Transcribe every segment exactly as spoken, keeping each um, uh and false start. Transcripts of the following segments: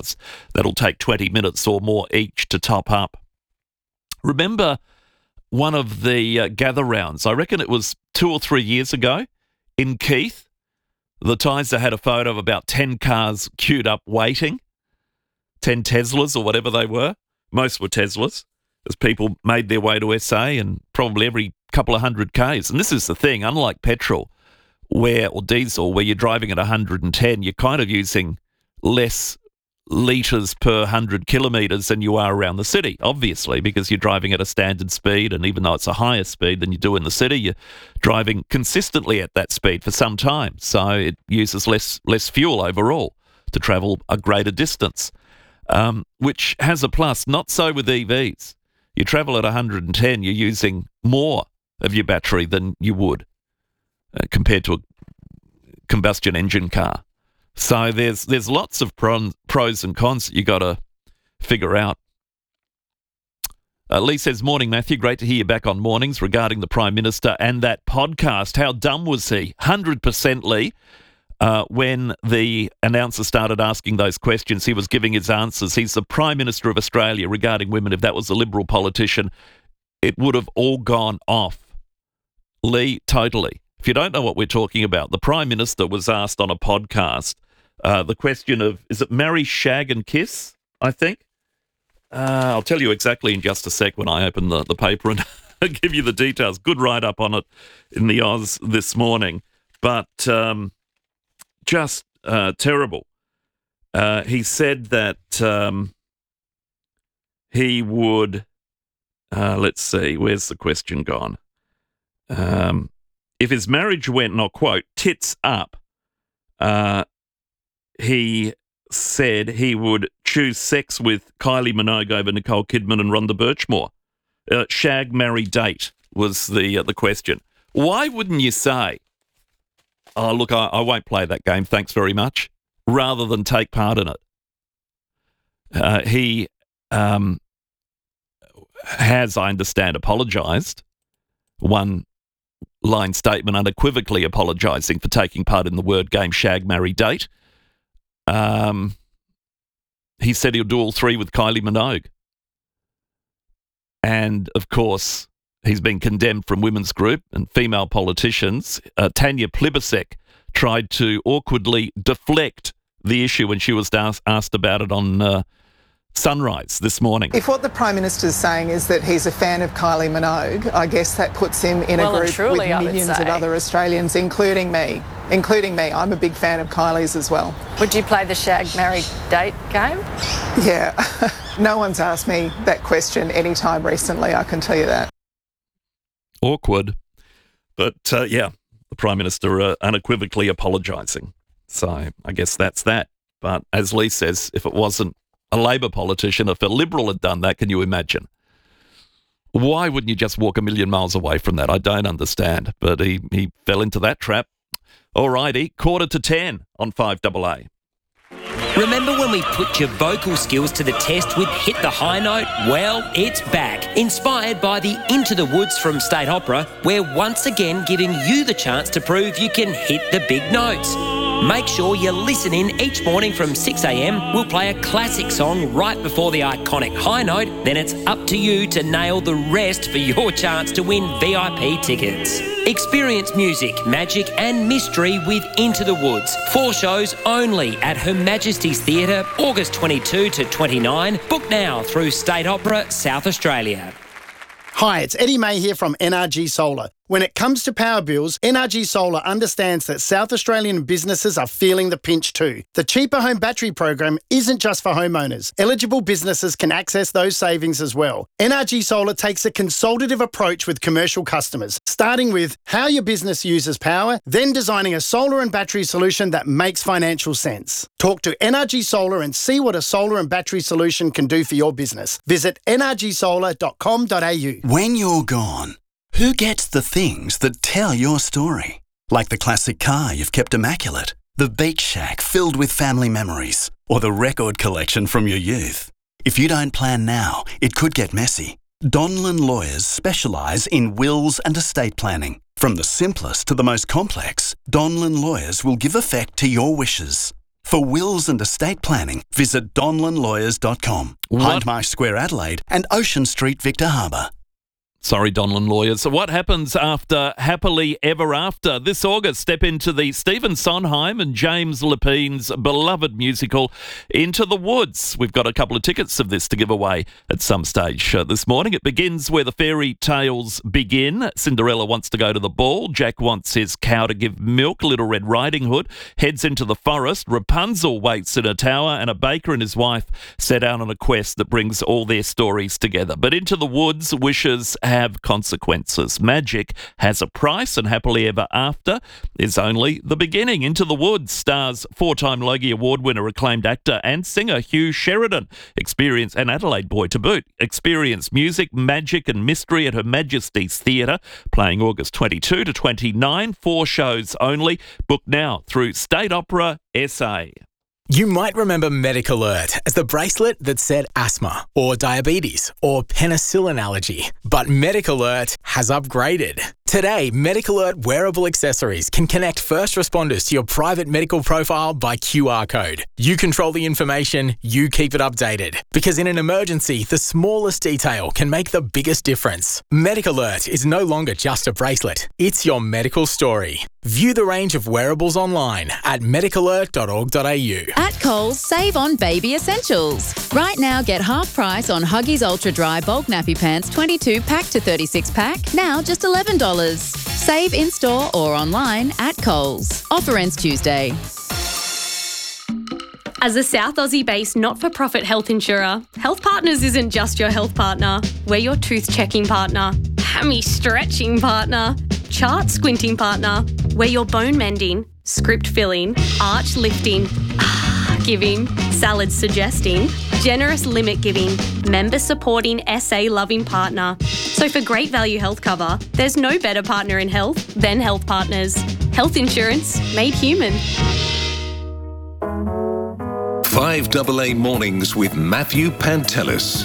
cars that'll take twenty minutes or more each to top up. Remember one of the uh, gather rounds, I reckon it was two or three years ago in Keith, the Tizer had a photo of about ten cars queued up waiting, ten Teslas or whatever they were. Most were Teslas, as people made their way to S A and probably every couple of hundred Ks. And this is the thing, unlike petrol where or diesel, where you're driving at one hundred ten, you're kind of using less litres per one hundred kilometres than you are around the city, obviously, because you're driving at a standard speed, and even though it's a higher speed than you do in the city, you're driving consistently at that speed for some time. So it uses less less fuel overall to travel a greater distance, um, which has a plus. Not so with E Vs. You travel at one hundred ten, you're using more of your battery than you would uh, compared to a combustion engine car. So there's there's lots of pros, pros and cons that you got to figure out. Uh, Lee says, morning, Matthew. Great to hear you back on mornings regarding the Prime Minister and that podcast. How dumb was he? one hundred percent, Lee. Uh, when the announcer started asking those questions, he was giving his answers. He's the Prime Minister of Australia regarding women. If that was a Liberal politician, it would have all gone off. Lee, totally. If you don't know what we're talking about, the Prime Minister was asked on a podcast uh, the question of, is it marry, shag and kiss, I think? Uh, I'll tell you exactly in just a sec when I open the, the paper and give you the details. Good write-up on it in the Oz this morning. But um, just uh, terrible. Uh, he said that um, he would, uh, let's see, where's the question gone? Um, if his marriage went, and I'll quote, tits up, uh, he said he would choose sex with Kylie Minogue over Nicole Kidman and Rhonda Birchmore. Uh, shag, marry, date was the uh, the question. Why wouldn't you say, oh, look, I, I won't play that game, thanks very much, rather than take part in it? Uh, he um, has, I understand, apologised. One line statement unequivocally apologising for taking part in the word game shag, marry, date. Um, he said he'll do all three with Kylie Minogue. And, of course, he's been condemned from Women's Group and female politicians. Uh, Tanya Plibersek tried to awkwardly deflect the issue when she was asked, asked about it on uh, Sunrise this morning. If what the Prime Minister is saying is that he's a fan of Kylie Minogue, I guess that puts him in well, a group truly, with millions of other Australians, including me. Including me. I'm a big fan of Kylie's as well. Would you play the shag, marry, date game? Yeah. No one's asked me that question any time recently, I can tell you that. Awkward. But, uh, yeah, the Prime Minister uh, unequivocally apologising. So I guess that's that. But as Lee says, if it wasn't a Labor politician, if a Liberal had done that, can you imagine? Why wouldn't you just walk a million miles away from that? I don't understand. But he, he fell into that trap. All righty, quarter to ten on five A A. Remember when we put your vocal skills to the test with Hit the High Note? Well, it's back. Inspired by the Into the Woods from State Opera, we're once again giving you the chance to prove you can hit the big notes. Make sure you listen in each morning from six a m. We'll play a classic song right before the iconic high note. Then it's up to you to nail the rest for your chance to win V I P tickets. Experience music, magic and mystery with Into the Woods. Four shows only at Her Majesty's Theatre, August twenty-second to twenty-ninth. Book now through State Opera South Australia. Hi, it's Eddie May here from N R G Solar. When it comes to power bills, N R G Solar understands that South Australian businesses are feeling the pinch too. The Cheaper Home Battery program isn't just for homeowners. Eligible businesses can access those savings as well. N R G Solar takes a consultative approach with commercial customers, starting with how your business uses power, then designing a solar and battery solution that makes financial sense. Talk to N R G Solar and see what a solar and battery solution can do for your business. Visit n r g solar dot com dot a u. When you're gone, who gets the things that tell your story? Like the classic car you've kept immaculate, the beach shack filled with family memories, or the record collection from your youth. If you don't plan now, it could get messy. Donlan Lawyers specialise in wills and estate planning. From the simplest to the most complex, Donlan Lawyers will give effect to your wishes. For wills and estate planning, visit donlan lawyers dot com, What? Hindmarsh Square Adelaide and Ocean Street Victor Harbour. Sorry, Donlan Lawyers. So what happens after Happily Ever After? This August, step into the Stephen Sondheim and James Lepine's beloved musical, Into the Woods. We've got a couple of tickets of this to give away at some stage uh, this morning. It begins where the fairy tales begin. Cinderella wants to go to the ball. Jack wants his cow to give milk. Little Red Riding Hood heads into the forest. Rapunzel waits in a tower, and a baker and his wife set out on a quest that brings all their stories together. But Into the Woods wishes have consequences. Magic has a price, and Happily Ever After is only the beginning. Into the Woods stars four-time Logie Award winner, acclaimed actor and singer Hugh Sheridan. Experience, an Adelaide boy to boot. Experience music, magic and mystery at Her Majesty's Theatre, playing August twenty-second to twenty-ninth. Four shows only. Book now through State Opera S A. You might remember MedicAlert as the bracelet that said asthma or diabetes or penicillin allergy. But MedicAlert has upgraded. Today, MedicAlert wearable accessories can connect first responders to your private medical profile by Q R code. You control the information, you keep it updated. Because in an emergency, the smallest detail can make the biggest difference. MedicAlert is no longer just a bracelet, it's your medical story. View the range of wearables online at medicalert dot org dot a u. At Coles, save on baby essentials. Right now, get half price on Huggies Ultra Dry Bulk Nappy Pants twenty-two pack to thirty-six pack, now just eleven dollars. Save in-store or online at Coles. Offer ends Tuesday. As a South Aussie-based not-for-profit health insurer, Health Partners isn't just your health partner. We're your tooth-checking partner, hammy-stretching partner, chart-squinting partner. We're your bone-mending, script-filling, arch-lifting, giving, salad-suggesting, generous limit-giving, member-supporting, S A-loving partner. So for great value health cover, there's no better partner in health than Health Partners. Health insurance made human. five A A Mornings with Matthew Pantelis.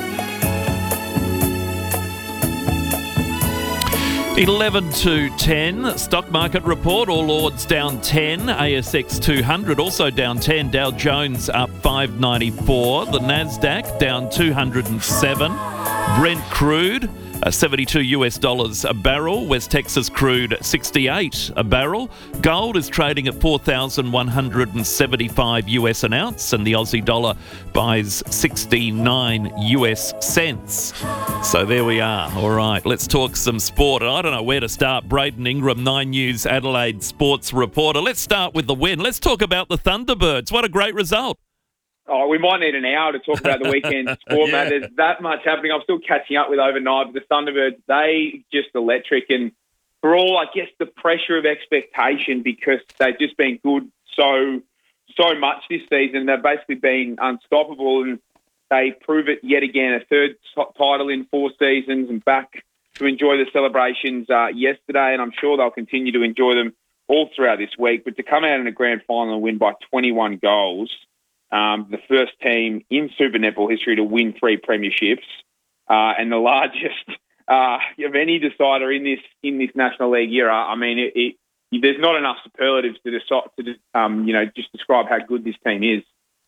eleven to ten, stock market report. All odds down ten. A S X two hundred also down ten. Dow Jones up five ninety-four. The Nasdaq down two hundred seven. Brent crude uh, seventy-two U S dollars a barrel. West Texas crude sixty-eight a barrel. Gold is trading at four thousand one hundred seventy-five U S an ounce, and the Aussie dollar buys sixty-nine U S cents. So there we are. All right, let's talk some sport. I don't know where to start. Braden Ingram, Nine News Adelaide sports reporter. Let's start with the win. Let's talk about the Thunderbirds. What a great result. Oh, we might need an hour to talk about the weekend sport, yeah. Matt. There's that much happening. I'm still catching up with overnight. But the Thunderbirds, they just electric. And for all, I guess, the pressure of expectation, because they've just been good so, so much this season. They've basically been unstoppable, and they prove it yet again. A third t- title in four seasons, and back to enjoy the celebrations uh, yesterday. And I'm sure they'll continue to enjoy them all throughout this week. But to come out in a grand final and win by twenty-one goals, Um, the first team in Super Netball history to win three premierships, uh, and the largest uh, of any decider in this in this National League era. I mean, it, it, there's not enough superlatives to decide, to um, you know just describe how good this team is.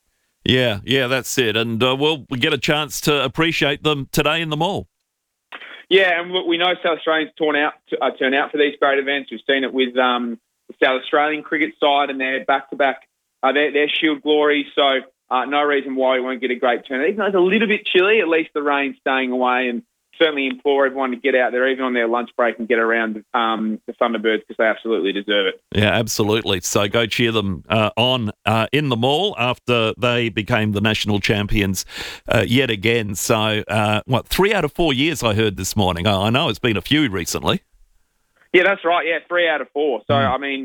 Yeah, yeah, that's it. And uh, we'll get a chance to appreciate them today in the mall. Yeah, and look, we know South Australians turn out to, uh, turn out for these great events. We've seen it with um, the South Australian cricket side and their back-to-back. Uh, they're, they're Shield glory, so uh, no reason why we won't get a great turnout. Even though it's a little bit chilly, at least the rain's staying away, and certainly implore everyone to get out there, even on their lunch break, and get around um, the Thunderbirds, because they absolutely deserve it. Yeah, absolutely. So go cheer them uh, on uh, in the mall after they became the national champions uh, yet again. So, uh, what, three out of four years I heard this morning. Oh, I know it's been a few recently. Yeah, that's right. Yeah, three out of four. So, mm. I mean...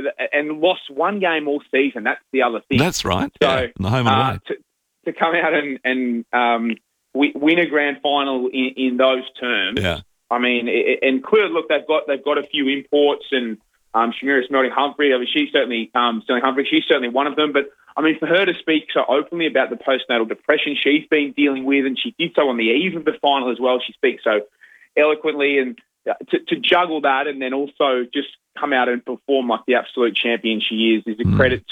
and lost one game all season. That's the other thing. That's right. So, yeah, in the home and uh, away. To, to come out and, and um, win a grand final in, in those terms. Yeah. I mean, it, and clearly, look, they've got they've got a few imports, and um, Shamira Smelting Humphrey. I mean, she's certainly um, Smelting Humphrey. She's certainly one of them. But I mean, for her to speak so openly about the postnatal depression she's been dealing with, and she did so on the eve of the final as well. She speaks so eloquently, and to, to juggle that, and then also just come out and perform like the absolute champion she is, is a credit to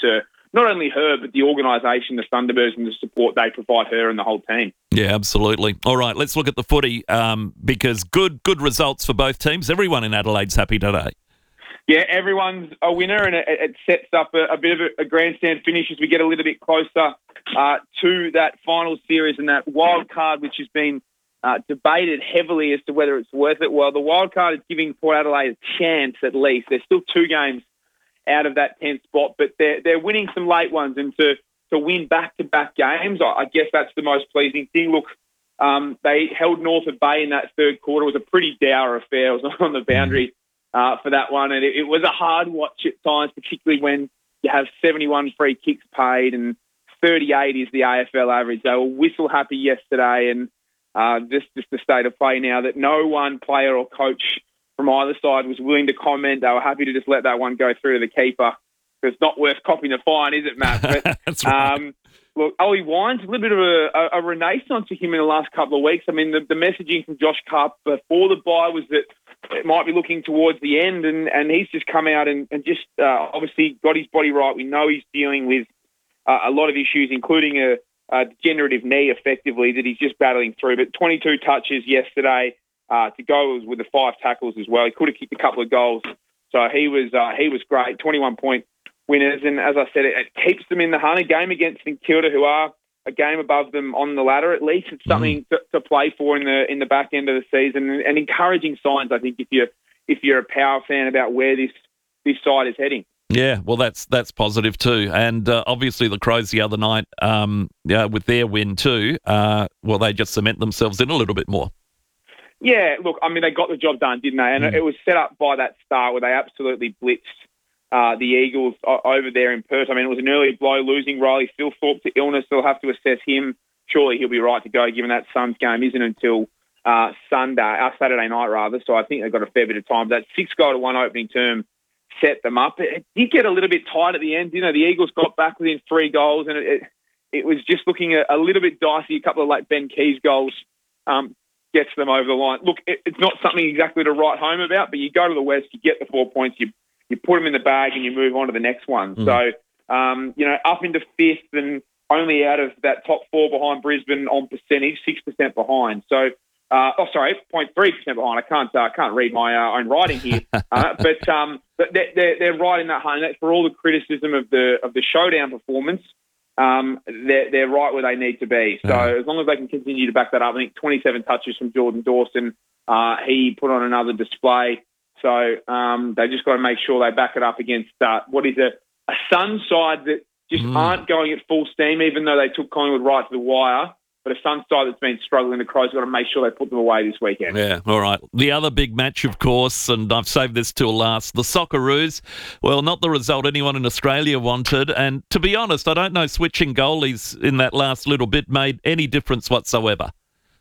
not only her, but the organisation, the Thunderbirds, and the support they provide her and the whole team. Yeah, absolutely. All right, let's look at the footy um, because good good results for both teams. Everyone in Adelaide's happy today. Yeah, everyone's a winner, and it, it sets up a, a bit of a, a grandstand finish as we get a little bit closer uh, to that final series and that wild card, which has been uh, debated heavily as to whether it's worth it. Well, the wild card is giving Port Adelaide a chance at least. There's still two games out of that tenth spot, but they're they're winning some late ones, and to to win back-to-back games, I, I guess that's the most pleasing thing. Look, um, they held Norfolk Bay in that third quarter. It was a pretty dour affair. It was on the boundary uh, for that one, and it, it was a hard watch at times, particularly when you have seventy-one free kicks paid and thirty-eight is the A F L average. They were whistle happy yesterday, and uh, just just the state of play now that no one player or coach from either side was willing to comment. They were happy to just let that one go through to the keeper. It's not worth copying the fine, is it, Matt? But, That's right. Um, look, Ollie Wines, a little bit of a, a, a renaissance for him in the last couple of weeks. I mean, the, the messaging from Josh Carp before the bye was that it might be looking towards the end, and, and he's just come out and, and just uh, obviously got his body right. We know he's dealing with uh, a lot of issues, including a, a degenerative knee, effectively, that he's just battling through. But twenty-two touches yesterday. Uh, to go with the five tackles as well. He could have kicked a couple of goals. So he was uh, he was great, twenty-one point winners. And as I said, it, it keeps them in the hunt. A game against St Kilda, who are a game above them on the ladder. At least it's something mm. to, to play for in the in the back end of the season. And, and encouraging signs, I think, if you're, if you're a Power fan about where this, this side is heading. Yeah, well, that's that's positive too. And uh, obviously the Crows the other night, um, yeah, with their win too, uh, well, they just cement themselves in a little bit more. Yeah, look, I mean, they got the job done, didn't they? And mm. it was set up by that start where they absolutely blitzed uh, the Eagles o- over there in Perth. I mean, it was an early blow, losing Riley Philthorpe to illness. They'll have to assess him. Surely he'll be right to go, given that Suns game isn't until uh, Sunday, uh, Saturday night, rather. So I think they've got a fair bit of time. That six-goal to one opening term set them up. It did get a little bit tight at the end. You know, the Eagles got back within three goals, and it, it, it was just looking a, a little bit dicey. A couple of late Ben Keys goals um gets them over the line. Look, it, it's not something exactly to write home about, but you go to the West, you get the four points, you you put them in the bag, and you move on to the next one. Mm. So, um, you know, up into fifth and only out of that top four behind Brisbane on percentage, six percent behind. So, uh, oh, sorry, zero point three percent behind. I can't uh, can't read my uh, own writing here, uh, but um, but they're, they're they're right in that hunt. That's for all the criticism of the of the showdown performance. Um, they're, they're right where they need to be. So mm. as long as they can continue to back that up, I think twenty-seven touches from Jordan Dawson, uh, he put on another display. So um, they just got to make sure they back it up against uh, what is a, a Sun side that just mm. aren't going at full steam, even though they took Collingwood right to the wire. But a Sun side that's been struggling, the Crows got to make sure they put them away this weekend. Yeah, all right. The other big match, of course, and I've saved this till last, the Socceroos. Well, not the result anyone in Australia wanted. And to be honest, I don't know switching goalies in that last little bit made any difference whatsoever.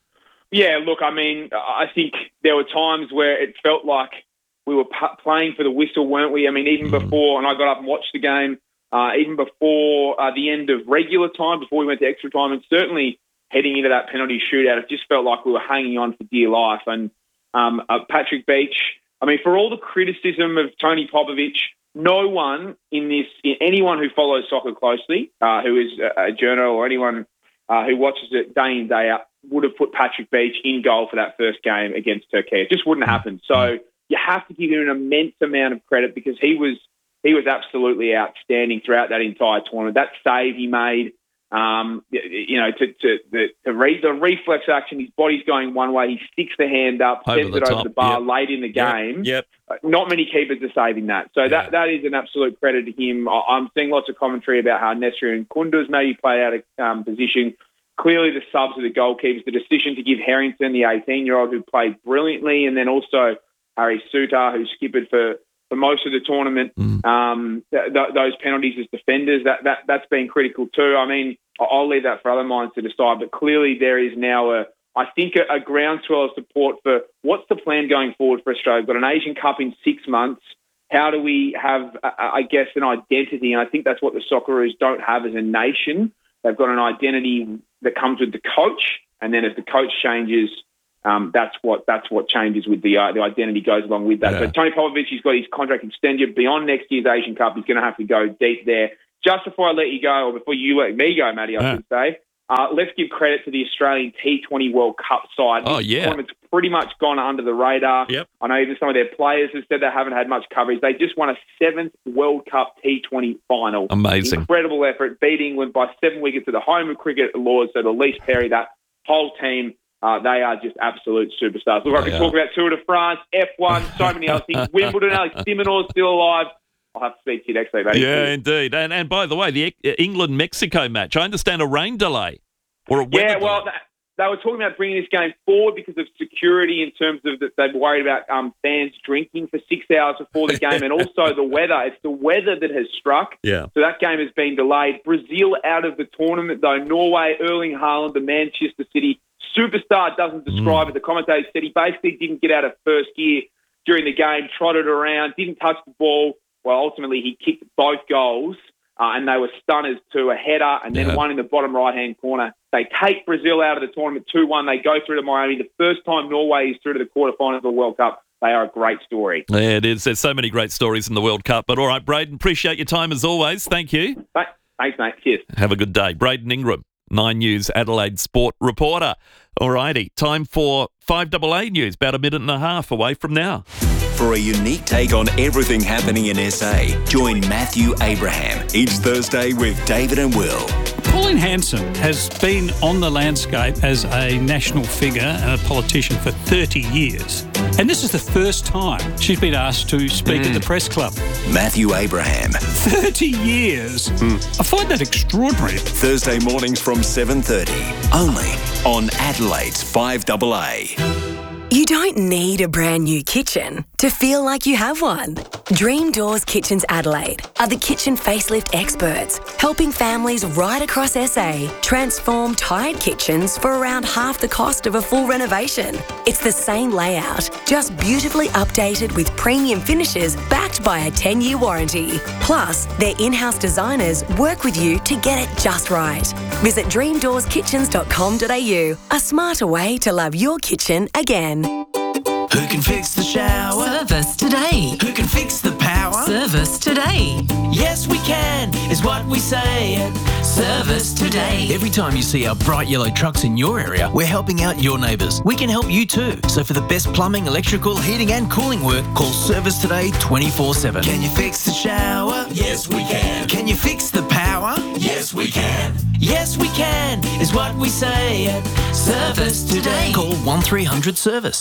Yeah, look, I mean, I think there were times where it felt like we were p- playing for the whistle, weren't we? I mean, even mm. before, and I got up and watched the game, uh, even before uh, the end of regular time, before we went to extra time, and certainly heading into that penalty shootout, it just felt like we were hanging on for dear life. And um, uh, Patrick Beach, I mean, for all the criticism of Tony Popovich, no one in this, anyone who follows soccer closely, uh, who is a, a journo or anyone uh, who watches it day in, day out, would have put Patrick Beach in goal for that first game against Turkey. It just wouldn't happen. So you have to give him an immense amount of credit because he was he was absolutely outstanding throughout that entire tournament. That save he made, Um, you know, to to, to, to read the reflex action, his body's going one way, he sticks the hand up, over sends the it top. over the bar Yep. late in the game. Yep. yep. Not many keepers are saving that. So Yeah. that that is an absolute credit to him. I- I'm seeing lots of commentary about how Nestor and Kunduz maybe play out of um, position. Clearly the subs are the goalkeepers. The decision to give Harrington, the eighteen-year-old who played brilliantly, and then also Harry Suter, who skippered for for most of the tournament, Mm. um, th- th- those penalties as defenders, that, that, that's been critical too. I mean, I'll leave that for other minds to decide, but clearly there is now, a, I think, a, a groundswell of support for what's the plan going forward for Australia. We've got an Asian Cup in six months. How do we have, uh, I guess, an identity? And I think that's what the Socceroos don't have as a nation. They've got an identity that comes with the coach, and then as the coach changes, Um, that's what that's what changes with the uh, the identity goes along with that. Yeah. But Tony Popovich, he's got his contract extended beyond next year's Asian Cup. He's going to have to go deep there. just before I let you go, or before you let me go, Matty, I Yeah. should say, uh, let's give credit to the Australian T twenty World Cup side. Oh, This yeah. tournament's pretty much gone under the radar. Yep. I know even some of their players have said they haven't had much coverage. They just won a seventh World Cup T twenty final. Amazing. Incredible effort. Beat England by seven wickets at the home of cricket Lords. So the Elise Perry, that whole team, uh, they are just absolute superstars. Look, I They can are. talk about Tour de France, F one, so many other things. Wimbledon, Alex de Minaur's still alive. I'll have to speak to you next week, mate. Yeah, indeed. And and by the way, the E- England-Mexico match, I understand a rain delay or a weather Yeah, well, delay. they, they were talking about bringing this game forward because of security in terms of that they were worried about um, fans drinking for six hours before the game and also the weather. It's the weather that has struck. Yeah. So that game has been delayed. Brazil out of the tournament, though. Norway, Erling Haaland, the Manchester City superstar, doesn't describe it. The commentator said he basically didn't get out of first gear during the game, trotted around, didn't touch the ball. Well, ultimately, he kicked both goals, uh, and they were stunners to a header and then Yeah. one in the bottom right-hand corner. They take Brazil out of the tournament two one. They go through to Miami. The first time Norway is through to the quarterfinals of the World Cup. They are a great story. Yeah, it is. There's so many great stories in the World Cup. But all right, Braden, appreciate your time as always. Thank you. Thanks, mate. Cheers. Have a good day. Braden Ingram, Nine News Adelaide sport reporter. All righty, time for five A A News, about a minute and a half away from now. For a unique take on everything happening in S A, join Matthew Abraham each Thursday with David and Will. Pauline Hanson has been on the landscape as a national figure and a politician for thirty years. And this is the first time she's been asked to speak Mm. at the press club. Matthew Abraham. thirty years? I find that extraordinary. Thursday mornings from seven thirty, only on Adelaide's five A A. You don't need a brand new kitchen to feel like you have one. Dream Doors Kitchens Adelaide are the kitchen facelift experts, helping families right across S A transform tired kitchens for around half the cost of a full renovation. It's the same layout, just beautifully updated with premium finishes backed by a ten-year warranty. Plus, their in-house designers work with you to get it just right. Visit dream doors kitchens dot com dot a u, a smarter way to love your kitchen again. Who can fix the shower? Service today. Who can fix the power? Service today. Yes, we can, is what we say at Service Today. Every time you see our bright yellow trucks in your area, we're helping out your neighbours. We can help you too. So for the best plumbing, electrical, heating and cooling work, call Service Today twenty-four seven. Can you fix the shower? Yes, we can. Can you fix the power? Yes, we can. Yes, we can, is what we say at Service Today. Call one three hundred service.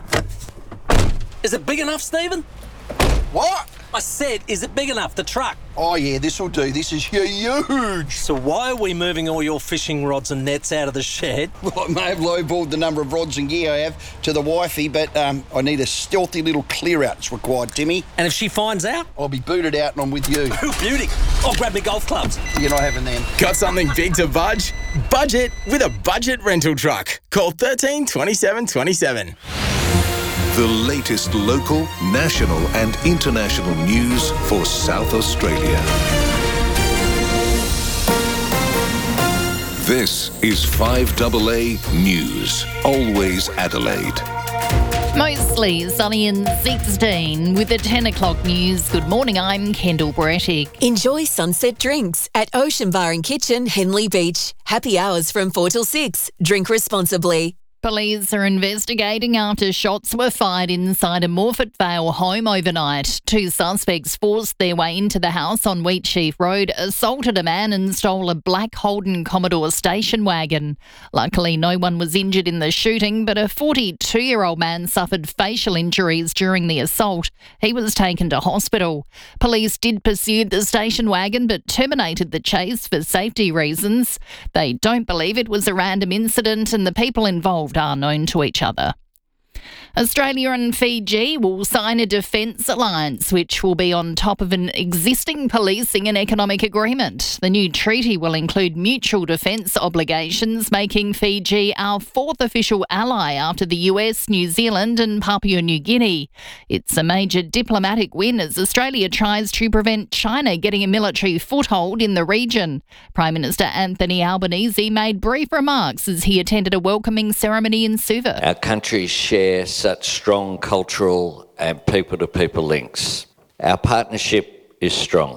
Is it big enough, Stephen? What? I said, is it big enough, the truck? Oh, yeah, this'll do. This is huge. So why are we moving all your fishing rods and nets out of the shed? Well, I may have lowballed the number of rods and gear I have to the wifey, but um, I need a stealthy little clear-out that's required, Timmy. And if she finds out? I'll be booted out and I'm with you. Oh, beauty. I'll grab me golf clubs. You're not having them. Got something big to budge? Budget with a budget rental truck. Call thirteen twenty-seven twenty-seven. The latest local, national and international news for South Australia. This is five A A News, always Adelaide. Mostly sunny and sixteen with the ten o'clock news. Good morning, I'm Kendall Brettick. Enjoy sunset drinks at Ocean Bar and Kitchen, Henley Beach. Happy hours from four till six. Drink responsibly. Police are investigating after shots were fired inside a Morford Vale home overnight. Two suspects forced their way into the house on Wheatsheaf Road, assaulted a man and stole a black Holden Commodore station wagon. Luckily, no one was injured in the shooting, but a forty-two-year-old man suffered facial injuries during the assault. He was taken to hospital. Police did pursue the station wagon but terminated the chase for safety reasons. They don't believe it was a random incident and the people involved are known to each other. Australia and Fiji will sign a defence alliance which will be on top of an existing policing and economic agreement. The new treaty will include mutual defence obligations, making Fiji our fourth official ally after the U S, New Zealand and Papua New Guinea. It's a major diplomatic win as Australia tries to prevent China getting a military foothold in the region. Prime Minister Anthony Albanese made brief remarks as he attended a welcoming ceremony in Suva. Our countries share such strong cultural and people-to-people links. Our partnership is strong.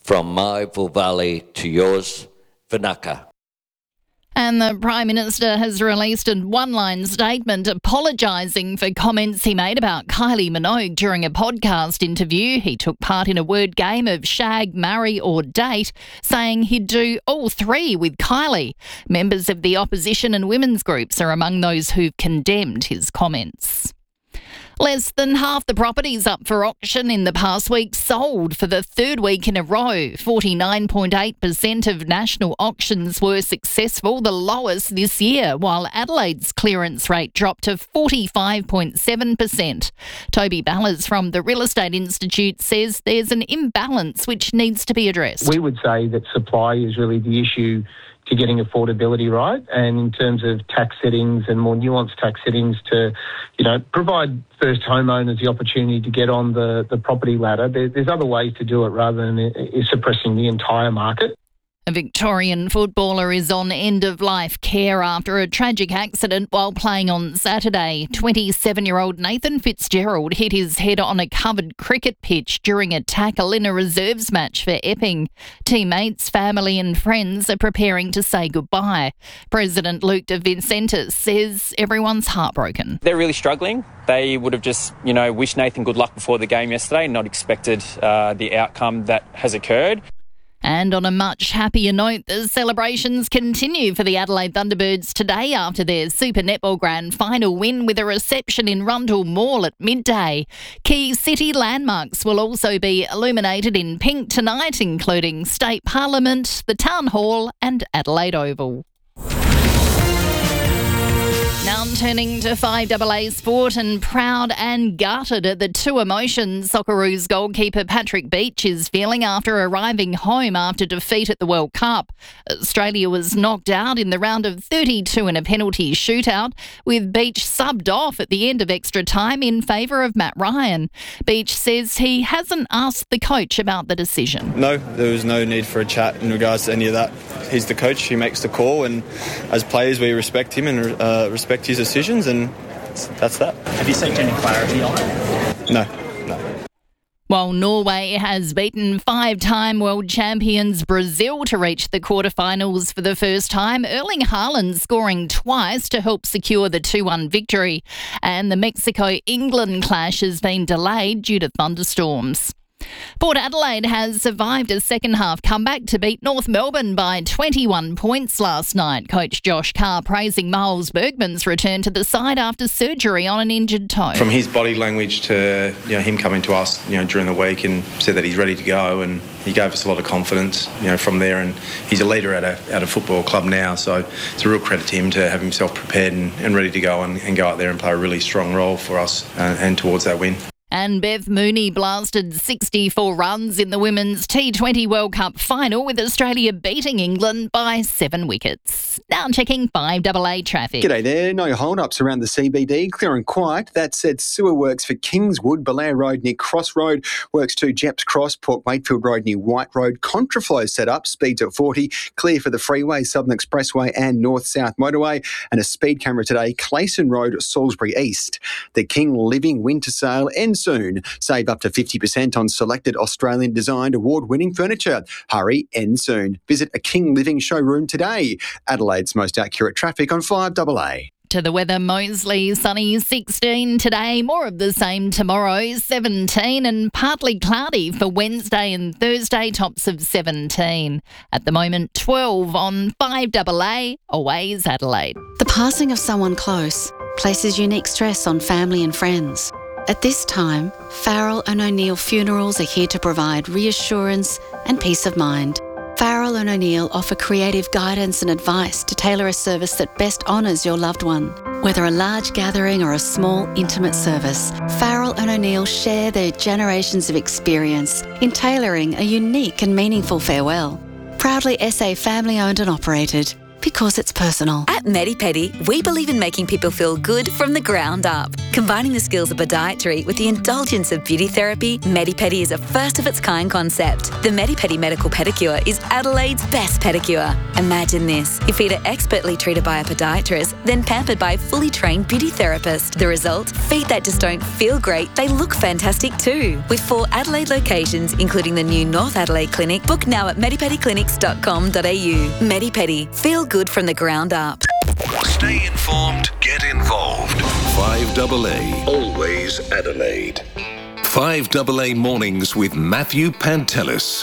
from Myville Valley to yours, Vinaka. And the Prime Minister has released a one-line statement apologising for comments he made about Kylie Minogue during a podcast interview. He took part in a word game of shag, marry or date, saying he'd do all three with Kylie. Members of the opposition and women's groups are among those who've condemned his comments. Less than half the properties up for auction in the past week sold for the third week in a row. forty-nine point eight percent of national auctions were successful, the lowest this year, while Adelaide's clearance rate dropped to forty-five point seven percent. Toby Ballas from the Real Estate Institute says there's an imbalance which needs to be addressed. We would say that supply is really the issue to getting affordability right, and in terms of tax settings and more nuanced tax settings to, you know, provide first homeowners the opportunity to get on the, the property ladder. There, there's other ways to do it rather than uh, suppressing the entire market. A Victorian footballer is on end-of-life care after a tragic accident while playing on Saturday. twenty-seven-year-old Nathan Fitzgerald hit his head on a covered cricket pitch during a tackle in a reserves match for Epping. Teammates, family and friends are preparing to say goodbye. President Luke De Vincentis says everyone's heartbroken. They're really struggling. They would have just, you know, wished Nathan good luck before the game yesterday, not expected uh, the outcome that has occurred. And on a much happier note, the celebrations continue for the Adelaide Thunderbirds today after their Super Netball Grand Final win with a reception in Rundle Mall at midday. Key city landmarks will also be illuminated in pink tonight, including State Parliament, the Town Hall and Adelaide Oval. Now turning to five A A sport, and proud and gutted at the two emotions Socceroos goalkeeper Patrick Beach is feeling after arriving home after defeat at the World Cup. Australia was knocked out in the round of thirty-two in a penalty shootout, with Beach subbed off at the end of extra time in favour of Matt Ryan. Beach says he hasn't asked the coach about the decision. No, there was no need for a chat in regards to any of that. He's the coach, he makes the call, and as players we respect him and uh, respect his decisions, and that's that. Have you sought any clarity on it? No, no. While Norway has beaten five-time world champions Brazil to reach the quarterfinals for the first time, Erling Haaland scoring twice to help secure the two one victory. And the Mexico-England clash has been delayed due to thunderstorms. Port Adelaide has survived a second-half comeback to beat North Melbourne by twenty-one points last night. Coach Josh Carr praising Miles Bergman's return to the side after surgery on an injured toe. From his body language to, you know, him coming to us, you know, during the week and said that he's ready to go, and he gave us a lot of confidence, you know, from there. And he's a leader at a at a football club now, so it's a real credit to him to have himself prepared and, and ready to go and, and go out there and play a really strong role for us uh, and towards that win. And Bev Mooney blasted sixty-four runs in the Women's T twenty World Cup final, with Australia beating England by seven wickets. Now checking five A A traffic. G'day there. No hold-ups around the C B D. Clear and quiet. That said, sewer works for Kingswood, Belair Road near Cross Road. Works to Jeps Cross, Port Wakefield Road near White Road. Contraflow set up. Speeds at forty. Clear for the freeway, Southern Expressway and North-South Motorway. And a speed camera today, Clayson Road, Salisbury East. The King Living Winter Sale ends soon. Save up to fifty percent on selected Australian-designed award-winning furniture. Hurry, end soon. Visit a King Living showroom today. Adelaide's most accurate traffic on five A A. To the weather, Moseley, sunny sixteen today, more of the same tomorrow, seventeen, and partly cloudy for Wednesday and Thursday, tops of seventeen. At the moment, twelve on five A A, always Adelaide. The passing of someone close places unique stress on family and friends. At this time, Farrell and O'Neill Funerals are here to provide reassurance and peace of mind. Farrell and O'Neill offer creative guidance and advice to tailor a service that best honours your loved one. Whether a large gathering or a small, intimate service, Farrell and O'Neill share their generations of experience in tailoring a unique and meaningful farewell. Proudly S A family-owned and operated, because it's personal. At Medipedi, we believe in making people feel good from the ground up. Combining the skills of podiatry with the indulgence of beauty therapy, Medipedi is a first-of-its-kind concept. The Medipedi Medical Pedicure is Adelaide's best pedicure. Imagine this. Your feet are expertly treated by a podiatrist, then pampered by a fully trained beauty therapist. The result? Feet that just don't feel great, they look fantastic too. With four Adelaide locations, including the new North Adelaide Clinic, book now at medipedi clinics dot com dot a u. Medipedi. Feel good from the ground up. Stay informed, get involved. five A A, always Adelaide. five A A Mornings with Matthew Pantelis.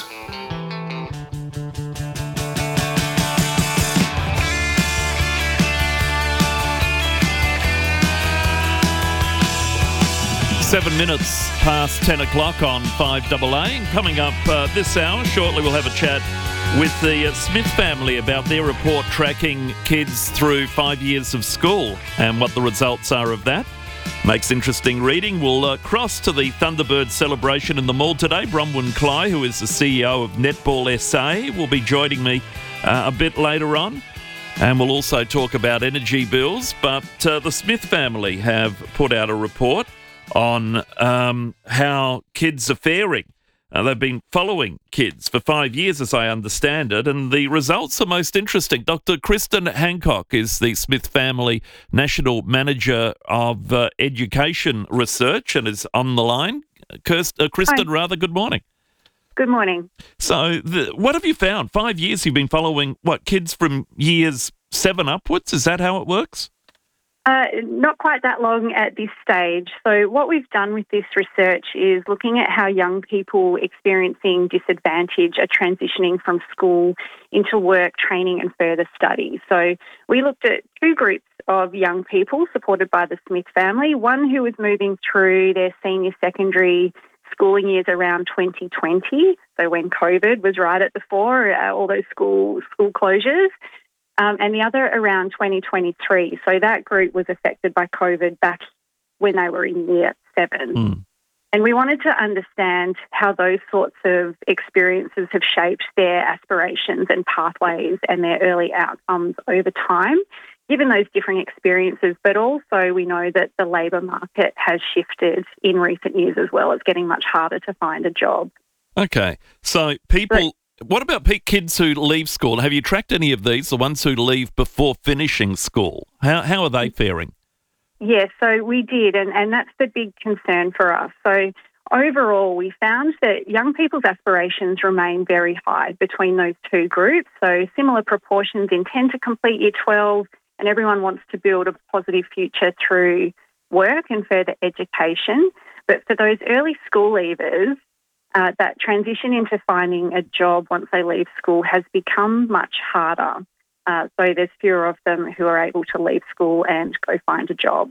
Seven minutes past ten o'clock on five A A. And coming up uh, this hour, shortly we'll have a chat with the uh, Smith family about their report tracking kids through five years of school and what the results are of that. Makes interesting reading. We'll uh, cross to the Thunderbird celebration in the mall today. Bronwyn Cly, who is the C E O of Netball S A, will be joining me uh, a bit later on. And we'll also talk about energy bills. But uh, the Smith family have put out a report on um, how kids are faring. Uh, they've been following kids for five years, as I understand it, and the results are most interesting. Doctor Kristen Hancock is the Smith Family National Manager of uh, Education Research and is on the line. Kirst, uh, Kristen, Hi. rather, good morning. Good morning. So the, what have you found? Five years you've been following, what, kids from years seven upwards? Is that how it works? Uh, not quite that long at this stage. So what we've done with this research is looking at how young people experiencing disadvantage are transitioning from school into work, training and further study. So we looked at two groups of young people supported by the Smith family, one who was moving through their senior secondary schooling years around twenty twenty, so when COVID was right at the fore, uh, all those school school closures. Um, and the other around twenty twenty-three. So that group was affected by COVID back when they were in year seven. Mm. And we wanted to understand how those sorts of experiences have shaped their aspirations and pathways and their early outcomes over time, given those different experiences. But also we know that the labour market has shifted in recent years as well. It's getting much harder to find a job. Okay. So people... What about pe- kids who leave school? Have you tracked any of these, the ones who leave before finishing school? How how are they faring? Yeah, so we did, and, and that's the big concern for us. So overall, we found that young people's aspirations remain very high between those two groups. So similar proportions intend to complete year twelve, and everyone wants to build a positive future through work and further education. But for those early school leavers, Uh, that transition into finding a job once they leave school has become much harder. Uh, so there's fewer of them who are able to leave school and go find a job.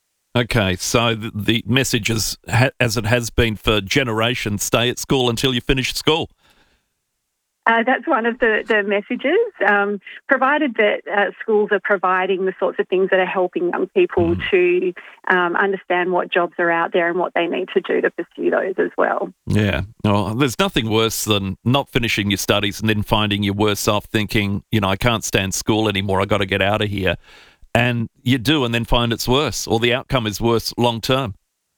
Okay, so the, the message is, ha- as it has been for generations, stay at school until you finish school. Uh, that's one of the, the messages, um, provided that uh, schools are providing the sorts of things that are helping young people mm. to um, understand what jobs are out there and what they need to do to pursue those as well. Yeah. Well, there's nothing worse than not finishing your studies and then finding you're worse off thinking, you know, I can't stand school anymore, I've got to get out of here. And you do and then find it's worse, or the outcome is worse long term.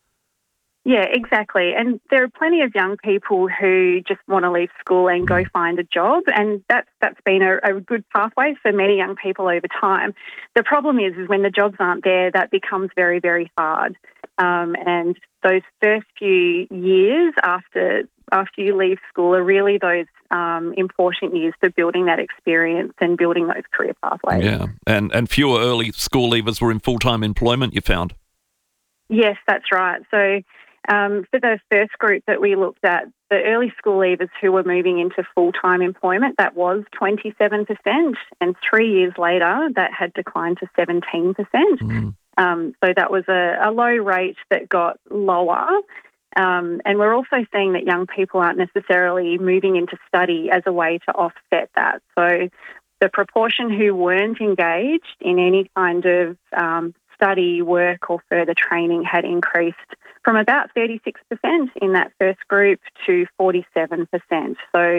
Yeah, exactly. And there are plenty of young people who just want to leave school and go find a job, and that's that's been a, a good pathway for many young people over time. The problem is, is when the jobs aren't there, that becomes very, very hard. Um, and those first few years after after you leave school are really those um, important years for building that experience and building those career pathways. Yeah, and and fewer early school leavers were in full-time employment, you found? Yes, that's right. So Um, for the first group that we looked at, the early school leavers who were moving into full-time employment, that was twenty-seven percent, and three years later that had declined to seventeen percent. Mm. Um, so that was a, a low rate that got lower. Um, and we're also seeing that young people aren't necessarily moving into study as a way to offset that. So the proportion who weren't engaged in any kind of um, study, work or further training had increased from about thirty-six percent in that first group to forty-seven percent. So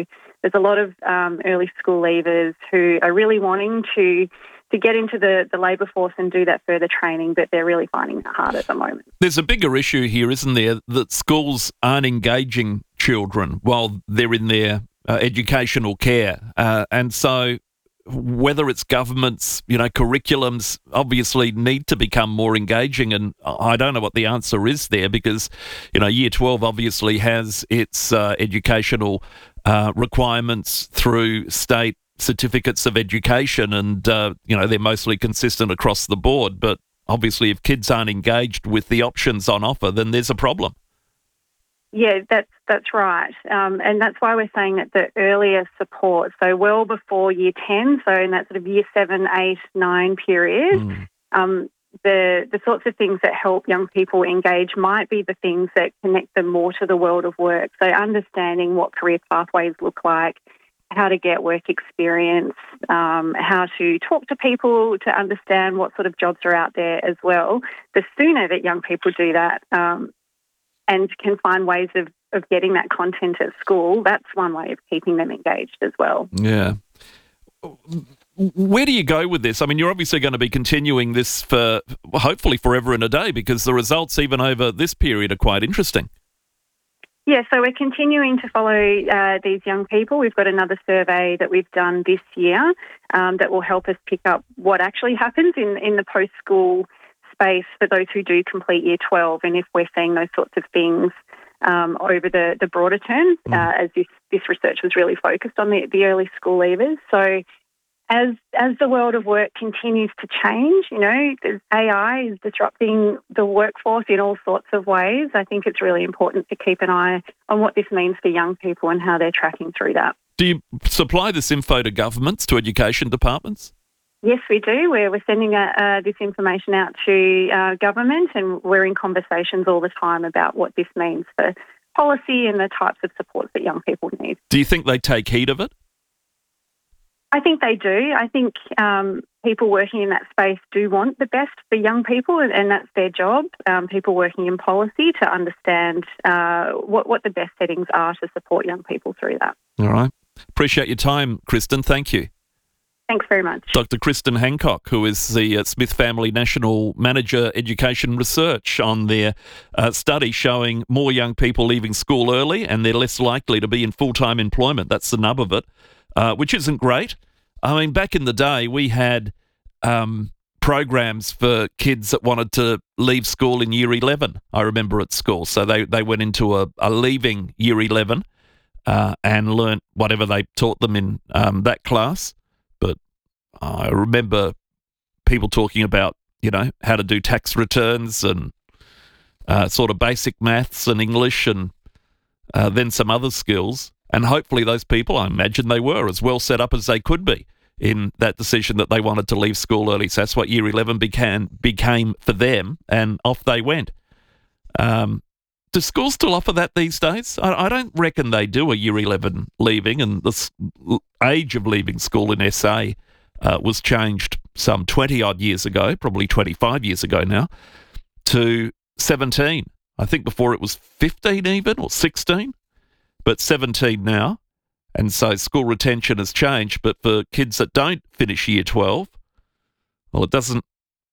there's a lot of um, early school leavers who are really wanting to to get into the, the labour force and do that further training, but they're really finding it hard at the moment. There's a bigger issue here, isn't there, that schools aren't engaging children while they're in their uh, educational care. Uh, and so whether it's governments, you know, curriculums obviously need to become more engaging, and I don't know what the answer is there because, you know, Year twelve obviously has its uh, educational uh, requirements through state certificates of education, and uh, you know, they're mostly consistent across the board. But obviously, if kids aren't engaged with the options on offer, then there's a problem. Yeah, that's that's right, um, and that's why we're saying that the earlier support, so well before Year ten, so in that sort of Year seven, eight, nine period, mm. um, the the sorts of things that help young people engage might be the things that connect them more to the world of work. So understanding what career pathways look like, how to get work experience, um, how to talk to people to understand what sort of jobs are out there as well. The sooner that young people do that um, and can find ways of, of getting that content at school, that's one way of keeping them engaged as well. Yeah. Where do you go with this? I mean, you're obviously going to be continuing this for hopefully forever and a day because the results even over this period are quite interesting. Yeah, so we're continuing to follow uh, these young people. We've got another survey that we've done this year um, that will help us pick up what actually happens in, in the post-school space for those who do complete Year twelve, and if we're seeing those sorts of things um, over the, the broader term, mm. uh, as this, this research was really focused on the, the early school leavers. So as as the world of work continues to change, you know, A I is disrupting the workforce in all sorts of ways. I think it's really important to keep an eye on what this means for young people and how they're tracking through that. Do you supply this info to governments, to education departments? Yes, we do. We're, we're sending uh, uh, this information out to uh, government, and we're in conversations all the time about what this means for policy and the types of supports that young people need. Do you think they take heed of it? I think they do. I think um, people working in that space do want the best for young people, and, and that's their job, um, people working in policy, to understand uh, what, what the best settings are to support young people through that. All right. Appreciate your time, Kristen. Thank you. Thanks very much. Doctor Kristen Hancock, who is the uh, Smith Family National Manager Education Research, on their uh, study showing more young people leaving school early and they're less likely to be in full-time employment. That's the nub of it, uh, which isn't great. I mean, back in the day, we had um, programs for kids that wanted to leave school in Year eleven, I remember at school. So they, they went into a, a leaving Year eleven uh, and learnt whatever they taught them in um, that class. But I remember people talking about, you know, how to do tax returns and uh, sort of basic maths and English and uh, then some other skills. And hopefully those people, I imagine they were as well set up as they could be in that decision that they wanted to leave school early. So that's what Year eleven became, became for them, and off they went. Um, do schools still offer that these days? I, I don't reckon they do a Year eleven leaving, and the age of leaving school in S A uh, was changed some twenty-odd years ago, probably twenty-five years ago now, to seventeen. I think before it was fifteen even, or sixteen, but seventeen now. And so school retention has changed, but for kids that don't finish Year twelve, well, it doesn't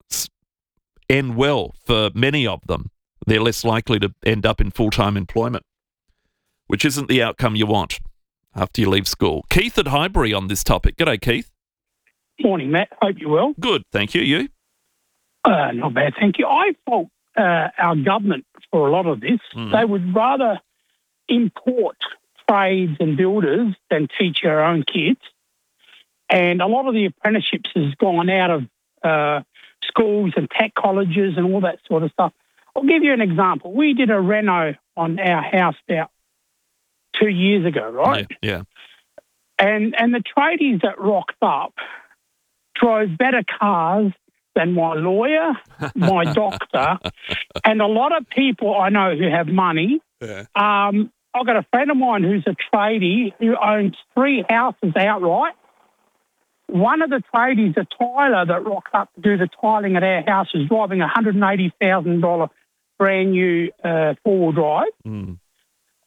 end well for many of them. They're less likely to end up in full-time employment, which isn't the outcome you want after you leave school. Keith at Highbury on this topic. G'day, Keith. Morning, Matt. Hope you're well. Good, thank you. You? Uh, not bad, thank you. I fault uh, our government for a lot of this. Mm. They would rather import trades and builders than teach our own kids. And a lot of the apprenticeships has gone out of uh, schools and tech colleges and all that sort of stuff. I'll give you an example. We did a reno on our house about two years ago, right? Yeah. yeah. And and the tradies that rocked up drove better cars than my lawyer, my doctor, and a lot of people I know who have money. Yeah. Um, I've got a friend of mine who's a tradie who owns three houses outright. One of the tradies, a tiler that rocked up to do the tiling at our house, is driving a one hundred eighty thousand dollars brand new uh, four-wheel drive. Mm.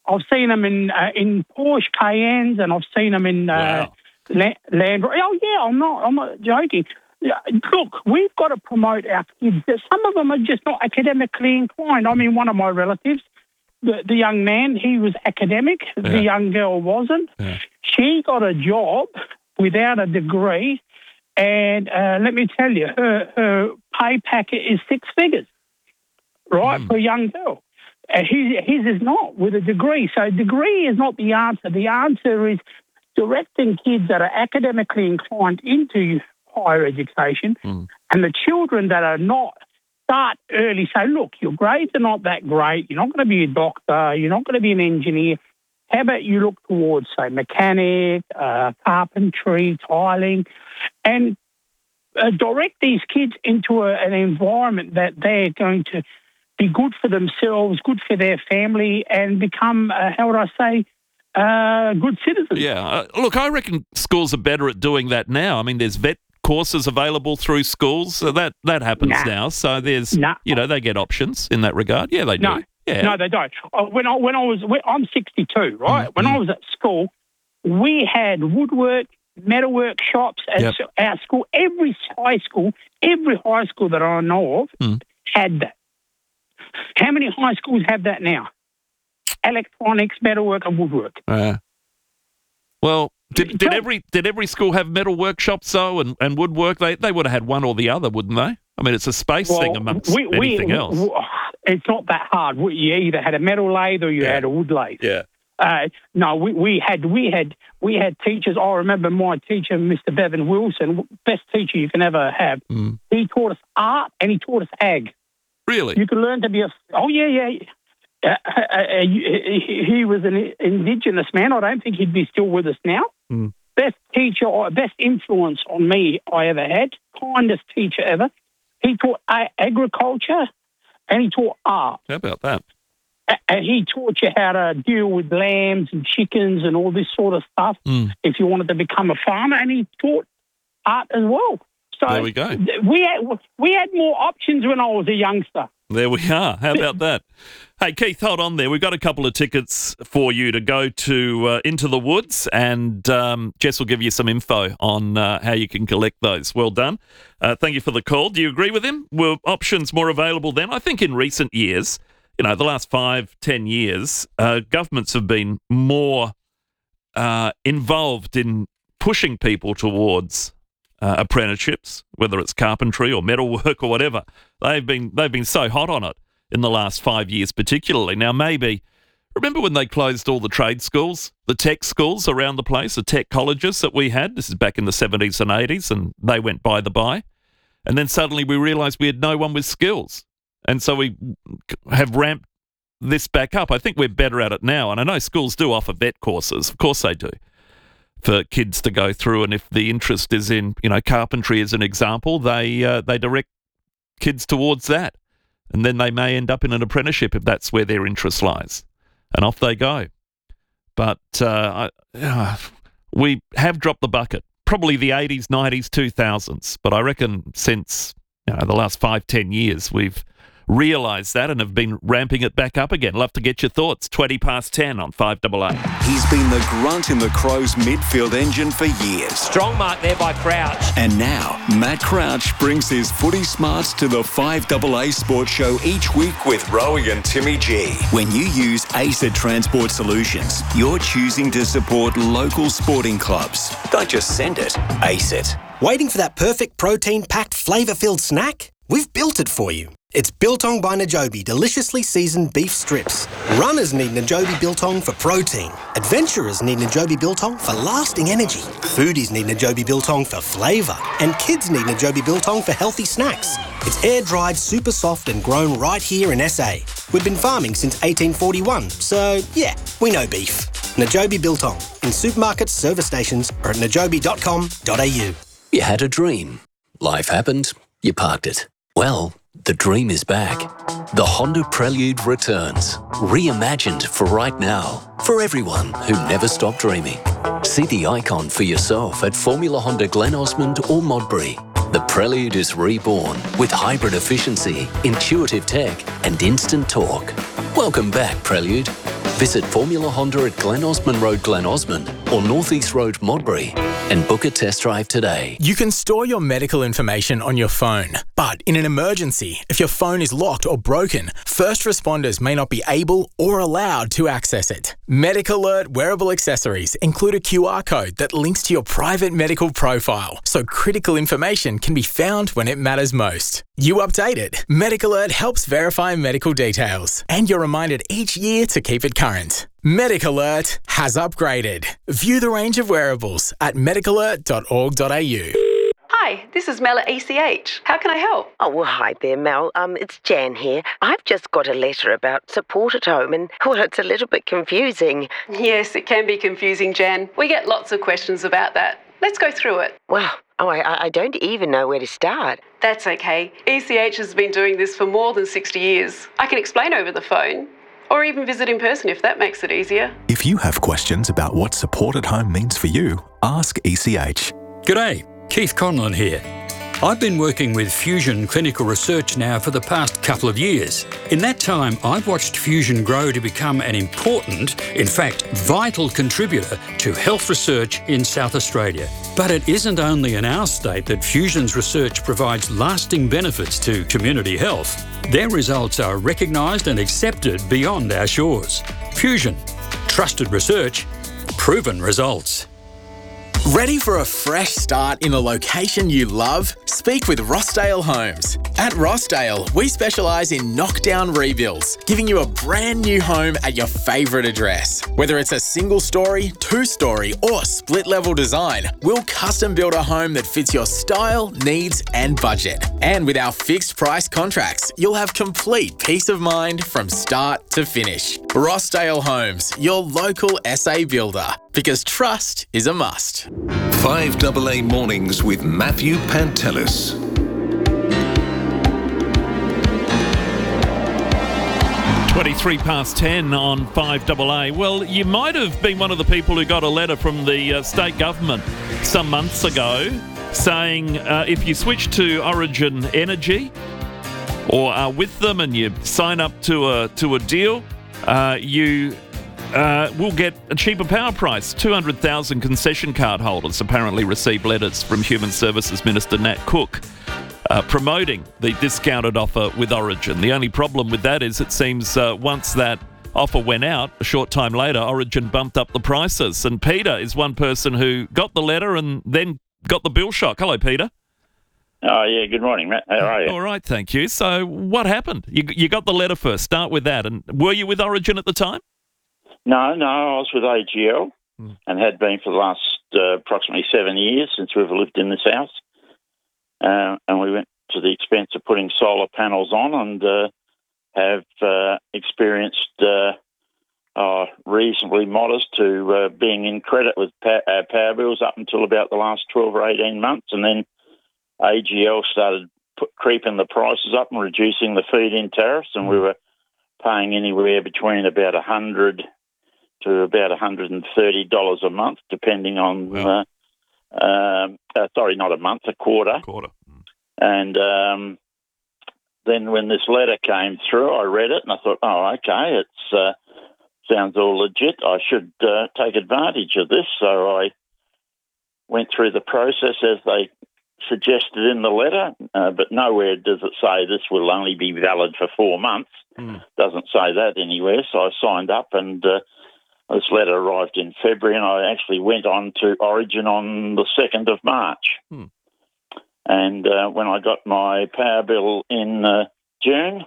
I've seen them in uh, in Porsche Cayennes, and I've seen them in uh, wow. La- Land Rover. Oh yeah, I'm not I'm not joking. Yeah, look, we've got to promote our kids. Some of them are just not academically inclined. I mean, one of my relatives, the, the young man, he was academic. Yeah. The young girl wasn't. Yeah. She got a job without a degree, and uh, let me tell you, her, her pay packet is six figures, right, mm. for a young girl. Uh, his, his is not with a degree. So degree is not the answer. The answer is directing kids that are academically inclined into higher education, mm. and the children that are not, start early. Say, look, your grades are not that great. You're not going to be a doctor. You're not going to be an engineer. How about you look towards, say, mechanic, uh, carpentry, tiling, and uh, direct these kids into a, an environment that they're going to be good for themselves, good for their family, and become, uh, how would I say, uh, good citizens. Yeah. Uh, look, I reckon schools are better at doing that now. I mean, there's vet courses available through schools, so that, that happens nah. now. So there's, nah. you know, they get options in that regard. Yeah, they do. No, yeah. no, they don't. Uh, when I when I was I'm sixty-two, right? Mm-hmm. When I was at school, we had woodwork, metalwork shops at yep. our school. Every high school, every high school that I know of mm. had that. How many high schools have that now? Electronics, metalwork, and woodwork. Uh, well, did, did every did every school have metal workshops though, and, and woodwork? They they would have had one or the other, wouldn't they? I mean, it's a space well, thing amongst we, we, anything else. We, it's not that hard. We, you either had a metal lathe or you yeah. had a wood lathe. Yeah. Uh, no, we, we had we had we had teachers. I remember my teacher, Mister Bevan Wilson, best teacher you can ever have. Mm. He taught us art and he taught us ag. Really? You could learn to be a. Oh yeah, yeah. Uh, uh, uh, he, he was an Indigenous man. I don't think he'd be still with us now. Mm. Best teacher, or best influence on me I ever had. Kindest teacher ever. He taught uh, agriculture and he taught art. How about that? And he taught you how to deal with lambs and chickens and all this sort of stuff mm. if you wanted to become a farmer. And he taught art as well. So there we go. We had, we had more options when I was a youngster. There we are. How about that? Hey, Keith, hold on there. We've got a couple of tickets for you to go to uh, Into the Woods, and um, Jess will give you some info on uh, how you can collect those. Well done. Uh, thank you for the call. Do you agree with him? Were options more available then? I think in recent years, you know, the last five, ten years, uh, governments have been more uh, involved in pushing people towards Uh, apprenticeships, whether it's carpentry or metalwork or whatever. They've been they've been so hot on it in the last five years particularly. Now maybe, remember when they closed all the trade schools, the tech schools around the place, the tech colleges that we had? This is back in the seventies and eighties, and they went by the by. And then suddenly we realised we had no one with skills. And so we have ramped this back up. I think we're better at it now. And I know schools do offer vet courses. Of course they do, for kids to go through, and if the interest is in, you know, carpentry as an example, they uh, they direct kids towards that, and then they may end up in an apprenticeship if that's where their interest lies, and off they go. But uh, I, uh, we have dropped the bucket, probably the eighties, nineties, two thousands, but I reckon since, you know, the last five, ten years, we've realised that and have been ramping it back up again. Love to get your thoughts. twenty past ten on five eight eight. He's been the grunt in the Crows midfield engine for years. Strong mark there by Crouch. And now, Matt Crouch brings his footy smarts to the five eight eight Sports Show each week with Rowie and Timmy G. When you use ACET Transport Solutions, you're choosing to support local sporting clubs. Don't just send it, ACET. Waiting for that perfect protein-packed, flavour-filled snack? We've built it for you. It's Biltong by Najobi deliciously seasoned beef strips. Runners need Najobi Biltong for protein. Adventurers need Najobi Biltong for lasting energy. Foodies need Najobi Biltong for flavour. And kids need Najobi Biltong for healthy snacks. It's air-dried, super soft and grown right here in S A. We've been farming since eighteen forty-one, so yeah, we know beef. Najobi Biltong in supermarkets, service stations or at najobi dot com dot a u. You had a dream. Life happened. You parked it. Well, the dream is back. The Honda Prelude returns, reimagined for right now, for everyone who never stopped dreaming. See the icon for yourself at Formula Honda Glen Osmond or Modbury. The Prelude is reborn with hybrid efficiency, intuitive tech and instant torque. Welcome back, Prelude. Visit Formula Honda at Glen Osmond Road, Glen Osmond, or North East Road, Modbury, and book a test drive today. You can store your medical information on your phone, but in an emergency, if your phone is locked or broken, first responders may not be able or allowed to access it. MedicAlert wearable accessories include a Q R code that links to your private medical profile, so critical information can be found when it matters most. You update it. MedicAlert helps verify medical details, and you're reminded each year to keep it current. MedicAlert has upgraded. View the range of wearables at medic alert dot org dot a u. Hi, this is Mel at E C H. How can I help? Oh, well, hi there, Mel. Um, it's Jan here. I've just got a letter about support at home and, well, it's a little bit confusing. Yes, it can be confusing, Jan. We get lots of questions about that. Let's go through it. Well, oh, I, I don't even know where to start. That's okay. E C H has been doing this for more than sixty years. I can explain over the phone, or even visit in person if that makes it easier. If you have questions about what support at home means for you, ask E C H. G'day, Keith Conlon here. I've been working with Fusion Clinical Research now for the past couple of years. In that time, I've watched Fusion grow to become an important, in fact, vital contributor to health research in South Australia. But it isn't only in our state that Fusion's research provides lasting benefits to community health. Their results are recognised and accepted beyond our shores. Fusion. Trusted research. Proven results. Ready for a fresh start in the location you love? Speak with Rossdale Homes. At Rossdale, we specialise in knockdown rebuilds, giving you a brand new home at your favourite address. Whether it's a single story, two story or split level design, we'll custom build a home that fits your style, needs and budget. And with our fixed price contracts, you'll have complete peace of mind from start to finish. Rossdale Homes, your local S A builder, because trust is a must. five double A Mornings with Matthew Pantelis. twenty-three past ten on five double A. Well, you might have been one of the people who got a letter from the uh, state government some months ago saying uh, if you switch to Origin Energy or are with them and you sign up to a, to a deal, uh, you... Uh, we'll get a cheaper power price. two hundred thousand concession card holders apparently received letters from Human Services Minister Nat Cook uh, promoting the discounted offer with Origin. The only problem with that is it seems uh, once that offer went out, a short time later, Origin bumped up the prices. And Peter is one person who got the letter and then got the bill shock. Hello, Peter. Oh, yeah, good morning, Matt. How are you? All right, thank you. So what happened? You, you got the letter first. Start with that. And were you with Origin at the time? No, no, I was with A G L mm. and had been for the last uh, approximately seven years since we've lived in this house. Uh, and we went to the expense of putting solar panels on and uh, have uh, experienced uh, uh, reasonably modest to uh, being in credit with pa- uh, power bills up until about the last twelve or eighteen months. And then A G L started put, creeping the prices up and reducing the feed-in tariffs, and mm. we were paying anywhere between about one hundred dollars to about one hundred thirty dollars a month, depending on, wow. uh, um, uh, sorry, not a month, a quarter. Quarter. Mm. And um, then when this letter came through, I read it and I thought, oh, okay, it uh, sounds all legit. I should uh, take advantage of this. So I went through the process as they suggested in the letter, uh, but nowhere does it say this will only be valid for four months. Mm. Doesn't say that anywhere. So I signed up and uh, this letter arrived in February, and I actually went on to Origin on the second of March. Hmm. And uh, when I got my power bill in uh, June,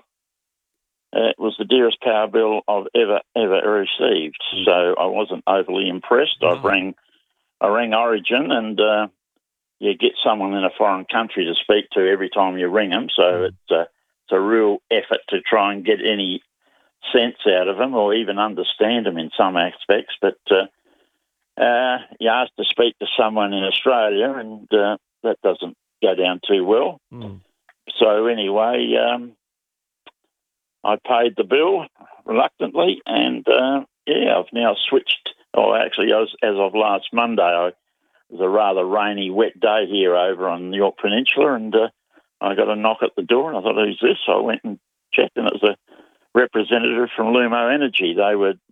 uh, it was the dearest power bill I've ever, ever received. Hmm. So I wasn't overly impressed. Oh. I rang, I rang Origin, and uh, you get someone in a foreign country to speak to every time you ring them. So hmm. it's, uh, it's a real effort to try and get any sense out of them or even understand them in some aspects. But uh, uh, you ask to speak to someone in Australia and uh, that doesn't go down too well. Mm. So anyway, um, I paid the bill reluctantly and, uh, yeah, I've now switched. Oh, actually, as, as of last Monday, I, it was a rather rainy, wet day here over on the York Peninsula, and uh, I got a knock at the door and I thought, who's this? So I went and checked, and it was a representative from Lumo Energy. They were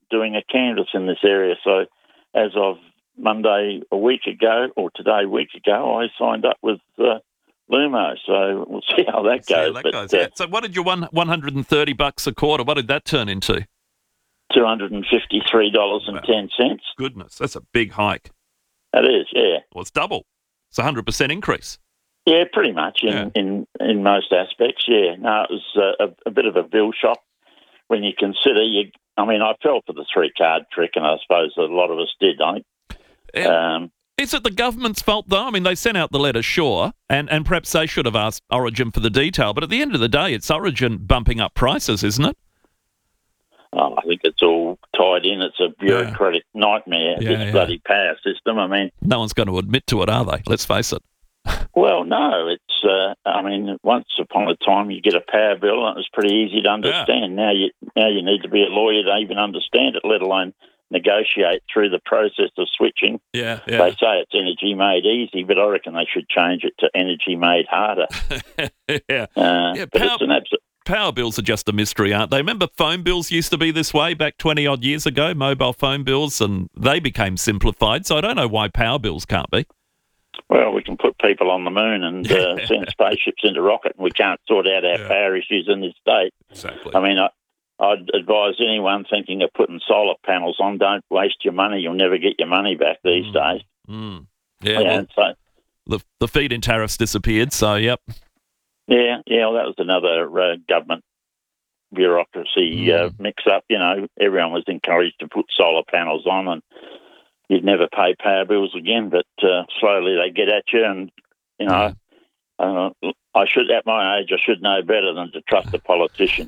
doing a canvass in this area. So as of Monday a week ago, or today a week ago, I signed up with uh, Lumo. So we'll see how that See goes. how that but, goes. uh, Yeah. So what did your one one hundred and thirty bucks a quarter? What did that turn into? two hundred and fifty-three dollars and ten cents. Goodness, that's a big hike. That is, yeah. Well, it's double. It's a hundred percent increase. Yeah, pretty much in, Yeah. in, in most aspects, yeah. No, it was uh, a, a bit of a bill shock when you consider you. I mean, I fell for the three card trick, and I suppose a lot of us did. I think. Um, Is it the government's fault, though? I mean, they sent out the letter, sure, and, and perhaps they should have asked Origin for the detail, but at the end of the day, it's Origin bumping up prices, isn't it? oh, I think it's all tied in. It's a bureaucratic nightmare. Yeah, this yeah. bloody power system. I mean, No one's going to admit to it, are they? Let's face it. well, no, it's. Uh, I mean, once upon a time, you get a power bill, and it was pretty easy to understand. Now you now you need to be a lawyer to even understand it, let alone negotiate through the process of switching. Yeah, They yeah. say it's energy made easy, but I reckon they should change it to energy made harder. yeah. Uh, Yeah, but power- it's an absolute. Power bills are just a mystery, aren't they? Remember phone bills used to be this way back twenty-odd years ago, mobile phone bills, and they became simplified, so I don't know why power bills can't be. Well, we can put people on the moon and uh, send spaceships into rocket, and we can't sort out our power issues in this state. Exactly. I mean, I, I'd advise anyone thinking of putting solar panels on, don't waste your money. You'll never get your money back these days. Mm. Yeah, Yeah, well, so, the, the feed-in tariffs disappeared, so yep. yeah, yeah. Well, that was another uh, government bureaucracy uh, mix-up. You know, everyone was encouraged to put solar panels on, and you'd never pay power bills again. But uh, slowly they get at you, and you know, uh, I should, at my age, I should know better than to trust a politician.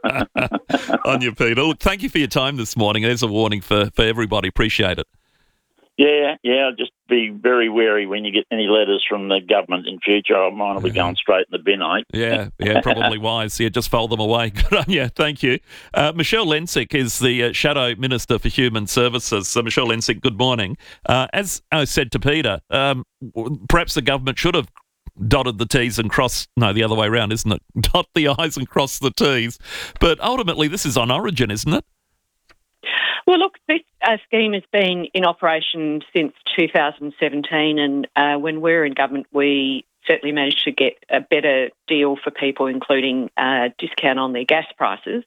On you, Peter. Look, thank you for your time this morning. There's a warning for, for everybody. Appreciate it. Yeah, yeah. Just be very wary when you get any letters from the government in future. Mine will be going straight in the bin, I think. Yeah, yeah, probably wise. Yeah, just fold them away. Good on you. Thank you. Uh, Michelle Lensick is the uh, Shadow Minister for Human Services. So, Michelle Lensick, good morning. Uh, as I said to Peter, um, w- perhaps the government should have dotted the T's and crossed, no, the other way around, isn't it? Dot the I's and cross the T's. But ultimately, this is on Origin, isn't it? Well, look, this uh, scheme has been in operation since two thousand seventeen, and uh, when we were in government, we certainly managed to get a better deal for people, including a discount on their gas prices.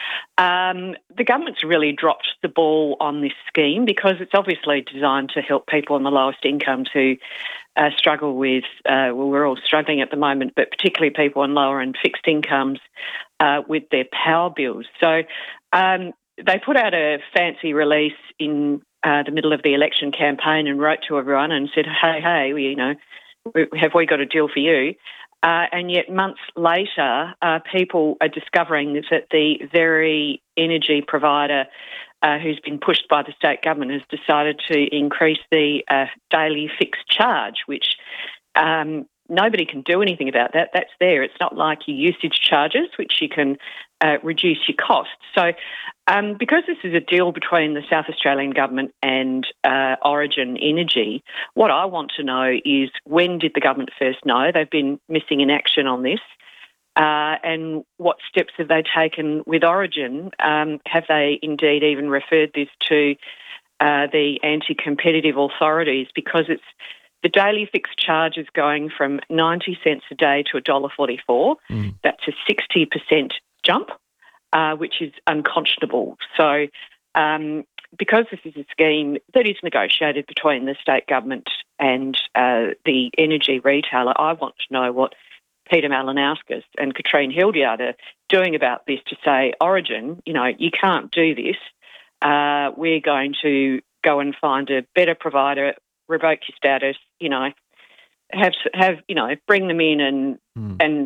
Um, the government's really dropped the ball on this scheme because it's obviously designed to help people on the lowest incomes who uh, struggle with, uh, well, we're all struggling at the moment, but particularly people on lower and fixed incomes uh, with their power bills. So um, they put out a fancy release in uh, the middle of the election campaign and wrote to everyone and said, hey, hey, we, you know, have we got a deal for you? Uh, and yet months later, uh, people are discovering that the very energy provider uh, who's been pushed by the state government has decided to increase the uh, daily fixed charge, which um, nobody can do anything about that. That's there. It's not like your usage charges, which you can uh, reduce your costs. So um, because this is a deal between the South Australian government and uh, Origin Energy, what I want to know is when did the government first know? They've been missing in action on this. Uh, and what steps have they taken with Origin? Um, have they indeed even referred this to uh, the anti-competitive authorities? Because it's the daily fixed charge is going from ninety cents a day to one dollar forty-four. Mm. That's a sixty percent jump, uh, which is unconscionable. So um, because this is a scheme that is negotiated between the state government and uh, the energy retailer, I want to know what Peter Malinauskas and Katrine Hildyard are doing about this to say, Origin, you know, you can't do this. Uh, we're going to go and find a better provider, revoke your status, you know, have, have you know, bring them in and mm. and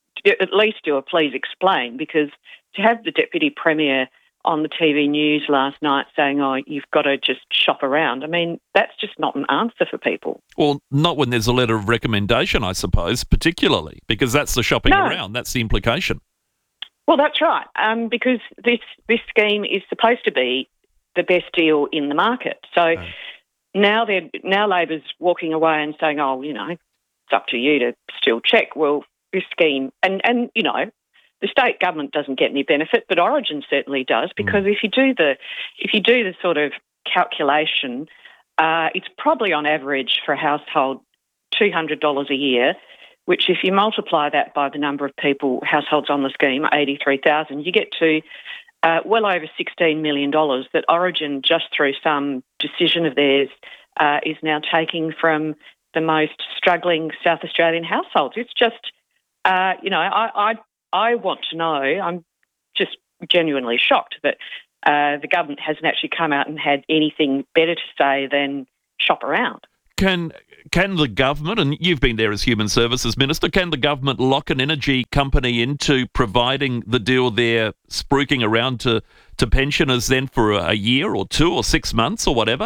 at least do a please explain, because to have the Deputy Premier on the T V news last night saying, oh, you've got to just shop around, I mean, that's just not an answer for people. Well, not when there's a letter of recommendation, I suppose, particularly, because that's the shopping No. around. That's the implication. Well, that's right, um, because this, this scheme is supposed to be the best deal in the market. So oh. now they're now Labor's walking away and saying, oh, you know, it's up to you to still check. Well, this scheme, and, and you know, the state government doesn't get any benefit, but Origin certainly does, because mm. if you do the if you do the sort of calculation, uh, it's probably on average for a household two hundred dollars a year, which if you multiply that by the number of people, households on the scheme, eighty-three thousand, you get to uh, well over sixteen million dollars that Origin, just through some decision of theirs, uh, is now taking from the most struggling South Australian households. It's just, uh, you know, I, I I want to know, I'm just genuinely shocked that uh, the government hasn't actually come out and had anything better to say than shop around. Can can the government, and you've been there as Human Services Minister, can the government lock an energy company into providing the deal they're spruiking around to, to pensioners then for a year or two or six months or whatever?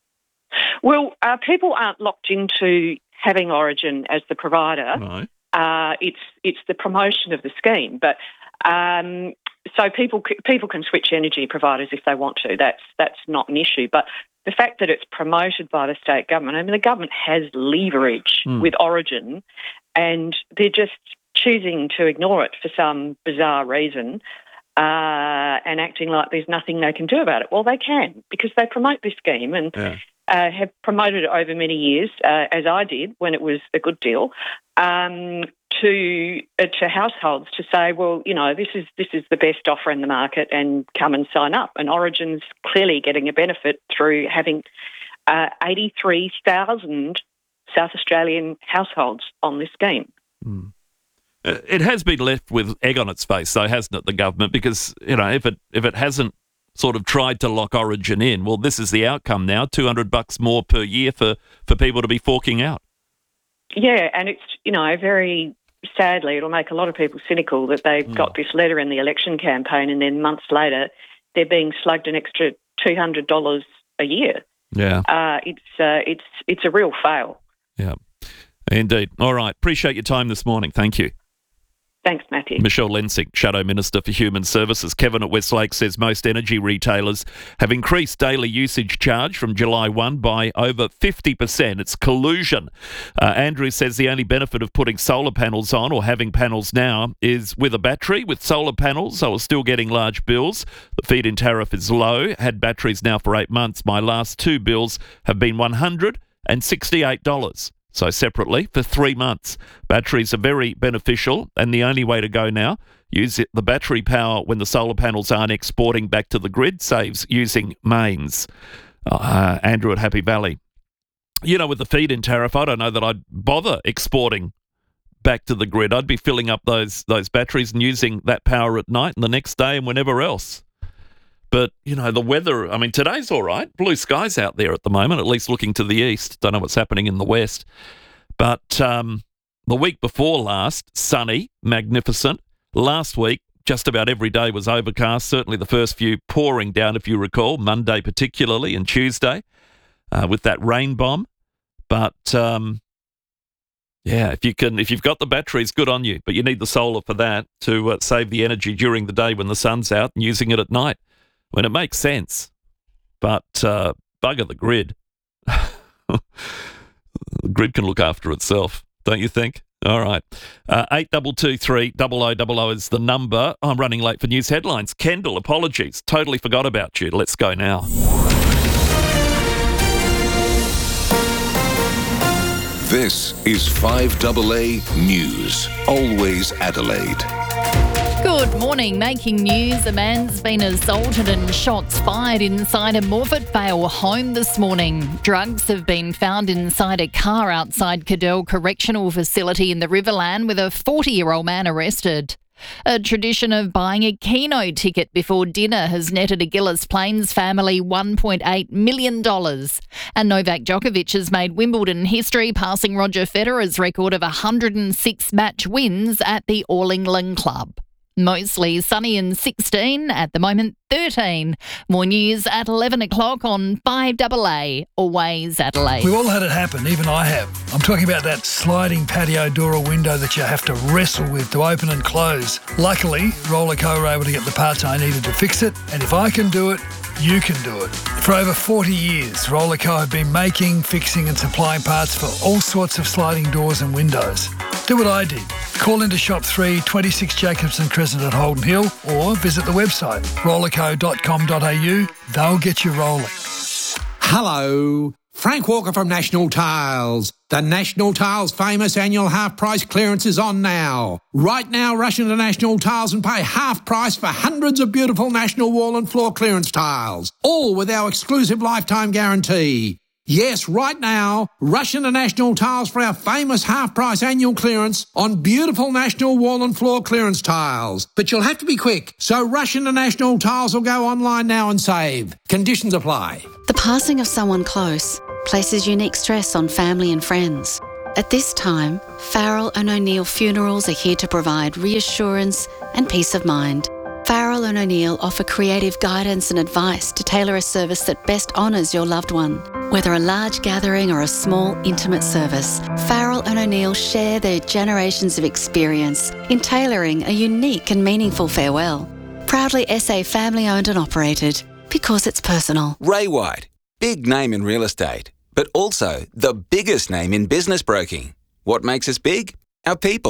Well, uh, people aren't locked into having Origin as the provider. No. Uh, it's it's the promotion of the scheme, but um, so people people can switch energy providers if they want to. That's that's not an issue. But the fact that it's promoted by the state government, I mean, the government has leverage mm. with Origin, and they're just choosing to ignore it for some bizarre reason uh, and acting like there's nothing they can do about it. Well, they can, because they promote this scheme and yeah. uh, have promoted it over many years, uh, as I did when it was a good deal, um, to uh, to households to say, well, you know, this is this is the best offer in the market and come and sign up. And Origin's clearly getting a benefit through having uh, eighty-three thousand South Australian households on this scheme. Mm. It has been left with egg on its face, though, hasn't it, the government? Because, you know, if it if it hasn't sort of tried to lock Origin in, well, this is the outcome now, two hundred bucks more per year for, for people to be forking out. Yeah, and it's, you know, very sadly, it'll make a lot of people cynical that they've mm. got this letter in the election campaign and then months later they're being slugged an extra two hundred dollars a year. Yeah. Uh, it's uh, it's it's a real fail. Yeah, indeed. All right. Appreciate your time this morning. Thank you. Thanks, Matthew. Michelle Lensing, Shadow Minister for Human Services. Kevin at Westlake says most energy retailers have increased daily usage charge from July first by over fifty percent. It's collusion. Uh, Andrew says the only benefit of putting solar panels on or having panels now is with a battery. With solar panels, I was still getting large bills. The feed-in tariff is low. Had batteries now for eight months. My last two bills have been one hundred sixty-eight dollars. So separately for three months. Batteries are very beneficial, and the only way to go now, use it, the battery power when the solar panels aren't exporting back to the grid, saves using mains. Uh, Andrew at Happy Valley. You know, with the feed-in tariff, I don't know that I'd bother exporting back to the grid. I'd be filling up those those batteries and using that power at night and the next day and whenever else. But, you know, the weather, I mean, today's all right. Blue skies out there at the moment, at least looking to the east. Don't know what's happening in the west. But um, the week before last, sunny, magnificent. Last week, just about every day was overcast. Certainly the first few pouring down, if you recall, Monday particularly and Tuesday uh, with that rain bomb. But, um, yeah, if you can, if you've got the batteries, good on you. But you need the solar for that to uh, save the energy during the day when the sun's out and using it at night when it makes sense. But uh, bugger the grid. The grid can look after itself, don't you think? All right. Uh, eight two two three, double oh double oh is the number. I'm running late for news headlines. Kendall, apologies. Totally forgot about you. Let's go now. This is five A A News. Always Adelaide. Good morning. Making news. A man's been assaulted and shots fired inside a Morfett Vale home this morning. Drugs have been found inside a car outside Cadell Correctional Facility in the Riverland, with a forty-year-old man arrested. A tradition of buying a Keno ticket before dinner has netted a Gillis Plains family one point eight million dollars. And Novak Djokovic has made Wimbledon history, passing Roger Federer's record of one hundred six match wins at the All England Club. Mostly sunny and sixteen, at the moment thirteen. More news at eleven o'clock on five A A, Always Adelaide. We've all had it happen, even I have. I'm talking about that sliding patio door or window that you have to wrestle with to open and close. Luckily, Rollerco were able to get the parts I needed to fix it, and if I can do it, you can do it. For over forty years, Rollerco have been making, fixing and supplying parts for all sorts of sliding doors and windows. Do what I did. Call into Shop three, twenty-six Jacobson Crescent at Holden Hill, or visit the website rollerco dot com dot a u. They'll get you rolling. Hello, Frank Walker from National Tiles. The National Tiles famous annual half price clearance is on now. Right now, rush into National Tiles and pay half price for hundreds of beautiful National wall and floor clearance tiles, all with our exclusive lifetime guarantee. Yes, right now, rush into National Tiles for our famous half-price annual clearance on beautiful National wall and floor clearance tiles. But you'll have to be quick, so rush into National Tiles or go online now and save. Conditions apply. The passing of someone close places unique stress on family and friends. At this time, Farrell and O'Neill Funerals are here to provide reassurance and peace of mind. Farrell and O'Neill offer creative guidance and advice to tailor a service that best honours your loved one. Whether a large gathering or a small, intimate service, Farrell and O'Neill share their generations of experience in tailoring a unique and meaningful farewell. Proudly S A family-owned and operated, because it's personal. Ray White, big name in real estate, but also the biggest name in business broking. What makes us big? Our people.